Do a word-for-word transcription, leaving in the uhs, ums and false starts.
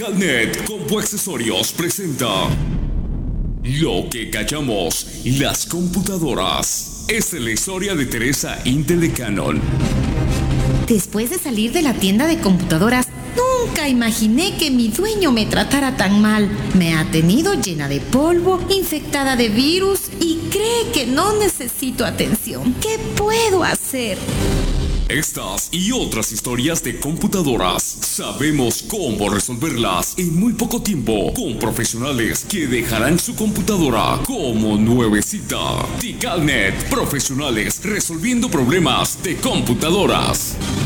Ticalnet Compu Accesorios presenta Lo que callamos las computadoras. Esta es la historia de Teresa Intel de Canon. Después de salir de la tienda de computadoras, nunca imaginé que mi dueño me tratara tan mal. Me ha tenido llena de polvo, infectada de virus y cree que no necesito atención. ¿Qué puedo hacer? Estas y otras historias de computadoras sabemos cómo resolverlas en muy poco tiempo con profesionales que dejarán su computadora como nuevecita. Ticalnet, profesionales resolviendo problemas de computadoras.